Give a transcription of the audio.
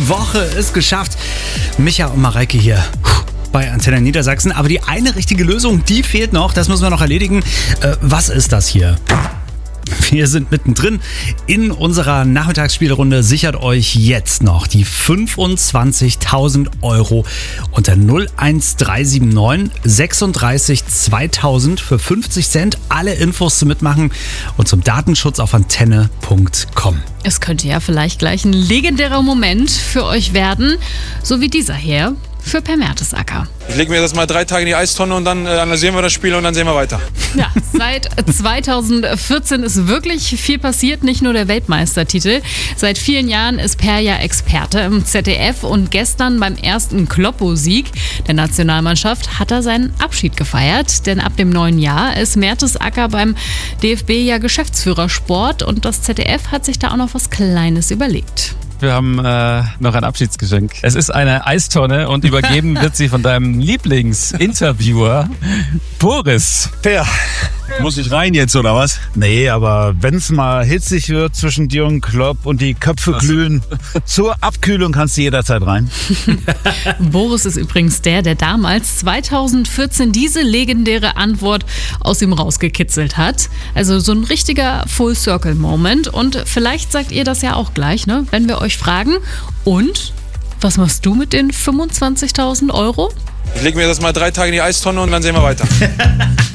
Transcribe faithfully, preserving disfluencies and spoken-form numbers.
Die Woche ist geschafft. Micha und Mareike hier bei Antenne Niedersachsen. Aber die eine richtige Lösung, die fehlt noch. Das müssen wir noch erledigen. Äh, was ist das hier? Wir sind mittendrin in unserer Nachmittagsspielrunde. Sichert euch jetzt noch die fünfundzwanzigtausend Euro unter null eins drei sieben neun sechsunddreißig zweitausend für fünfzig Cent. Alle Infos zum Mitmachen und zum Datenschutz auf antenne punkt com. Es könnte ja vielleicht gleich ein legendärer Moment für euch werden, so wie dieser hier für Per Mertesacker. Ich lege mir das mal drei Tage in die Eistonne und dann äh, analysieren wir das Spiel und dann sehen wir weiter. Ja, seit zweitausendvierzehn ist wirklich viel passiert, nicht nur der Weltmeistertitel. Seit vielen Jahren ist Per ja Experte im Z D F und gestern beim ersten Kloppo-Sieg der Nationalmannschaft hat er seinen Abschied gefeiert. Denn ab dem neuen Jahr ist Mertesacker beim D F B ja Geschäftsführer Sport und das Z D F hat sich da auch noch was Kleines überlegt. Wir haben äh, noch ein Abschiedsgeschenk. Es ist eine Eistonne und übergeben wird sie von deinem Lieblingsinterviewer Boris. Per, muss ich rein jetzt oder was? Nee, aber wenn es mal hitzig wird zwischen dir und Klopp und die Köpfe glühen, zur Abkühlung kannst du jederzeit rein. Boris ist übrigens der, der damals zweitausendvierzehn diese legendäre Antwort aus ihm rausgekitzelt hat. Also so ein richtiger Full-Circle-Moment. Und vielleicht sagt ihr das ja auch gleich, ne? Wenn wir euch fragen. Und was machst du mit den fünfundzwanzigtausend Euro? Ich lege mir das mal drei Tage in die Eistonne und dann sehen wir weiter.